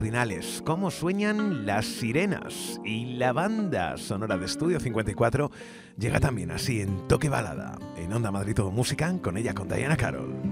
Finales, cómo sueñan las sirenas, y la banda sonora de Estudio 54 llega también así en toque balada. En Onda Madrid Todo Música, con ella, con Diana Carroll.